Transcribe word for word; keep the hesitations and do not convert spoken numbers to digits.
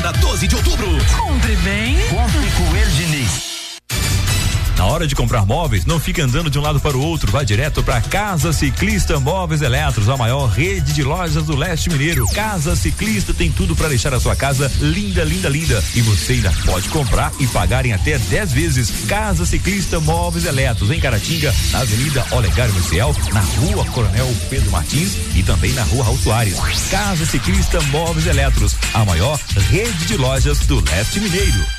quinta-feira, doze de outubro. Compre bem. Compre com El Diniz. Na hora de comprar móveis, não fique andando de um lado para o outro, vá direto para Casa Ciclista Móveis Eletros, a maior rede de lojas do leste mineiro. Casa Ciclista tem tudo para deixar a sua casa linda, linda, linda. E você ainda pode comprar e pagar em até dez vezes. Casa Ciclista Móveis Eletros, em Caratinga, na Avenida Olegário Maciel, na Rua Coronel Pedro Martins e também na Rua Raul Soares. Casa Ciclista Móveis Eletros, a maior rede de lojas do leste mineiro.